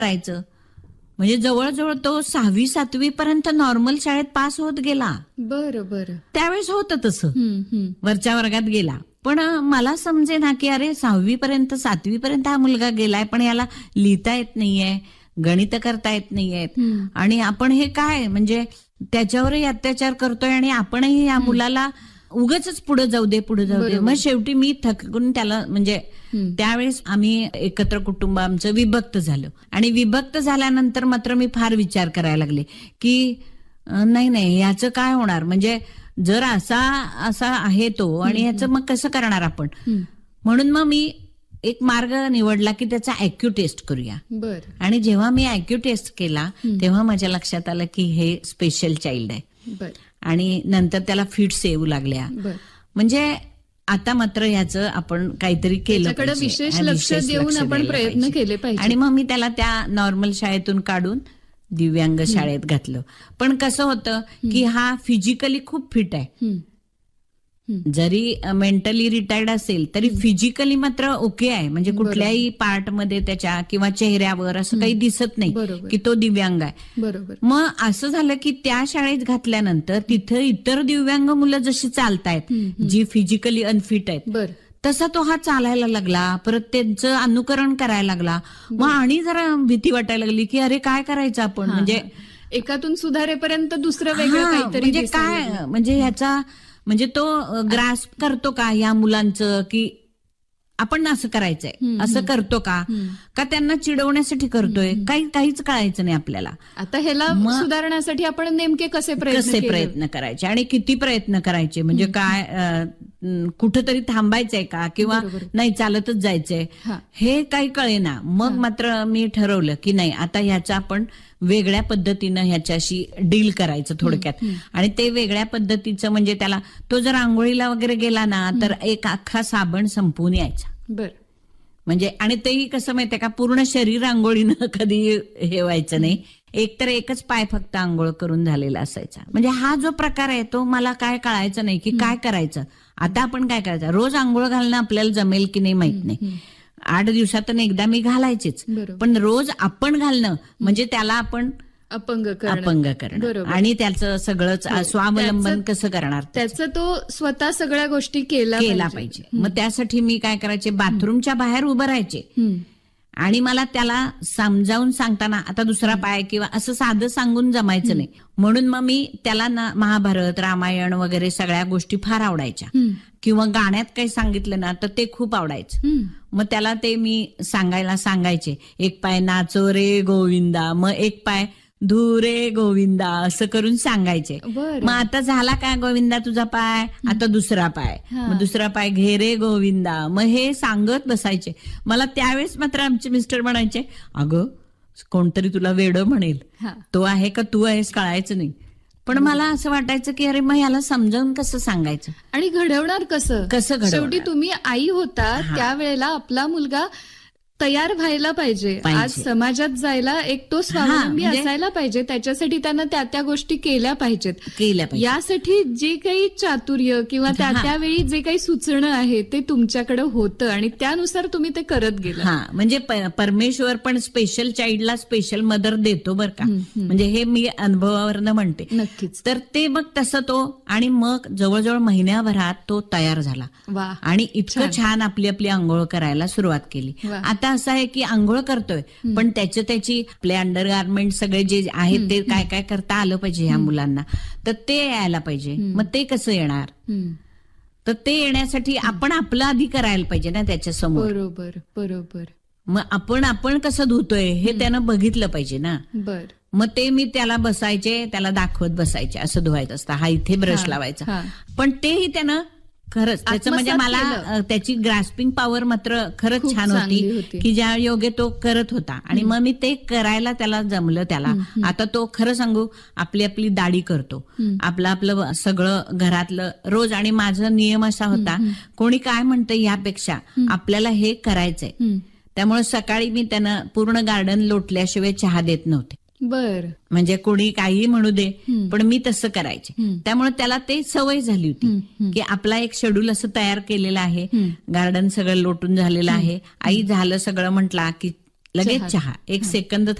करायचं. म्हणजे जवळजवळ तो 6वी-7वी पर्यंत नॉर्मल शाळेत पास होत गेला. बरं बरं. त्यावेळेस होतं तसं, वरच्या वर्गात गेला. पण मला समजे ना की अरे 6वी पर्यंत 7वी पर्यंत हा मुलगा गेलाय, पण याला लिहिता येत नाहीये, गणित करता येत नाहीयेत, आणि आपण हे काय म्हणजे त्याच्यावरही अत्याचार करतोय आणि आपणही या मुलाला उगाचच पुढे जाऊ दे. मग शेवटी मी थकून त्याला म्हणजे त्यावेळेस आम्ही एकत्र कुटुंब आमचं विभक्त झालं, आणि विभक्त झाल्यानंतर मात्र मी फार विचार करायला लागले की नाही याचं काय होणार, म्हणजे जर असा आहे तो आणि याचं मग कसं करणार आपण. म्हणून मग मी एक मार्ग निवडला की त्याचा IQ टेस्ट करूया. आणि जेव्हा मी IQ टेस्ट केला तेव्हा माझ्या लक्षात आलं की हे स्पेशल चाइल्ड आहे. आणि नंतर त्याला फिट्स येऊ लागल्या. म्हणजे आता मात्र ह्याचं आपण काहीतरी केलं पाहिजे, विशेष लक्ष देऊन आपण प्रयत्न केले पाहिजे. आणि मग मी त्याला त्या नॉर्मल शाळेतून काढून दिव्यांग शाळेत घातलं. पण कसं होतं की हा फिजिकली खूप फिट आहे, जरी मेंटली रिटायर्ड असेल तरी फिजिकली मात्र ओके आहे. म्हणजे कुठल्याही पार्टमध्ये त्याच्या किंवा चेहऱ्यावर असं काही दिसत नाही की तो दिव्यांग आहे. बरोबर. मग असं झालं की त्या शाळेत घातल्यानंतर तिथं इतर दिव्यांग मुलं जशी चालतायत जी फिजिकली अनफिट आहेत तसा तो हा चालायला लागला, परत त्यांचं अनुकरण करायला लागला. मग आणि जरा भीती वाटायला लागली की अरे काय करायचं आपण, म्हणजे एकातून सुधारेपर्यंत दुसरं वेगळं काहीतरी, म्हणजे काय म्हणजे ह्याचा म्हणजे तो ग्रास्प करतो का या मुलांचं की आपण असं करायचंय, असं करतो का त्यांना चिडवण्यासाठी करतोय, काहीच कळायचं नाही आपल्याला. आता ह्याला सुधारण्यासाठी आपण नेमके कसे प्रयत्न करायचे आणि किती प्रयत्न करायचे, म्हणजे काय कुठंतरी थांबायचंय का किंवा नाही चालतच जायचंय हे काही कळेना. मग मात्र मी ठरवलं की नाही आता ह्याचा आपण वेगळ्या पद्धतीनं ह्याच्याशी डील करायचं थोडक्यात. आणि ते वेगळ्या पद्धतीचं म्हणजे त्याला तो जर आंघोळीला वगैरे गेला ना तर एक अख्खा साबण संपवून यायचा. म्हणजे आणि तेही कसं माहितीये का पूर्ण शरीर आंघोळीनं कधी हे व्हायचं नाही, एकच पाय फक्त आंघोळ करून झालेला असायचा. म्हणजे हा जो प्रकार आहे तो मला काय कळायचं नाही की काय करायचं. आता आपण काय करायचं, रोज आंघोळ घालणं आपल्याला जमेल की नाही माहित नाही, 8 दिवसातून एकदा मी घालायचीच, पण रोज आपण घालणं म्हणजे त्याला आपण अपंग करणं आणि त्याचं सगळंच स्वावलंबन कसं करणार, त्याचं तो स्वतः सगळ्या गोष्टी केला पाहिजे. मग त्यासाठी मी काय करायचे, बाथरूमच्या बाहेर उभं राहायचे आणि मला त्याला समजावून सांगताना आता दुसरा पाय किंवा असं साधं सांगून जमायचं नाही, म्हणून मग मी त्याला महाभारत रामायण वगैरे सगळ्या गोष्टी फार आवडायच्या, किंवा गाण्यात काही सांगितलं ना तर ते खूप आवडायचं. मग त्याला ते मी सांगायचे, एक पाय नाचो रे गोविंदा, मग एक पाय धुरे गोविंदा, असं करून सांगायचे. मग आता झाला काय गोविंदा तुझा पाय, आता दुसरा पाय, मग दुसरा पाय घे रे गोविंदा, मग हे सांगत बसायचे. मला त्यावेळेस मात्र आमचे मिस्टर म्हणायचे, अगं कोणतरी तुला वेडं म्हणेल, तो आहे का तू आहेस कळायचं नाही. पण मला असं वाटायचं की अरे मग याला समजावून कसं सांगायचं आणि घडवणार कसं. शेवटी तुम्ही आई होता त्यावेळेला आपला मुलगा तयार व्हायला पाहिजे, आज समाजात जायला एक तो स्वावलंबी असायला पाहिजे, त्याच्यासाठी त्यानं त्या गोष्टी केल्या पाहिजेत. यासाठी जे काही चातुर्य किंवा त्यावेळी जे काही सुचणं आहे ते तुमच्याकडे होतं आणि त्यानुसार तुम्ही ते करत गेला. म्हणजे परमेश्वर पण स्पेशल चाइल्डला स्पेशल मदर देतो बरं का, म्हणजे हे मी अनुभवावरनं म्हणते. नक्कीच. तर ते मग तसं तो, आणि मग जवळजवर महिन्याभरात तो तयार झाला आणि इतकं छान आपली आंघोळ करायला सुरुवात केली. आता असं आहे की आंघोळ करतोय पण त्याची आपले अंडर गार्मेंट सगळे जे आहेत ते काय करता आलं पाहिजे ह्या मुलांना, तर ते यायला पाहिजे. मग ते कसं येणार, तर ते येण्यासाठी आपण आपलं आधी करायला पाहिजे ना त्याच्या समोर. बरोबर. मग आपण कसं धुतोय हे त्यानं बघितलं पाहिजे ना. मग ते मी त्याला त्याला दाखवत बसायचे, असं धुवायचं असतं, हा इथे ब्रश लावायचा. पण तेही त्यानं खरंच त्याचं म्हणजे मला त्याची ग्रास्पिंग पॉवर मात्र खरंच छान होती की ज्या योगे तो करत होता. आणि मग मी ते करायला त्याला जमलं. त्याला आता तो खरं सांगू आपली दाढी करतो, आपलं सगळं घरातलं रोज. आणि माझा नियम असा होता, कोणी काय म्हणतं यापेक्षा आपल्याला हे करायचंय. त्यामुळे सकाळी मी त्यांना पूर्ण गार्डन लोटल्याशिवाय चहा देत नव्हते. म्हणजे कोणी काही म्हणू दे, पण मी तसं करायचे. त्यामुळे त्याला ते सवय झाली होती की आपला एक शेड्यूल असं तयार केलेलं आहे, गार्डन सगळं लोटून झालेलं आहे, आई झालं सगळं म्हटला की लगेच चहा, एक सेकंद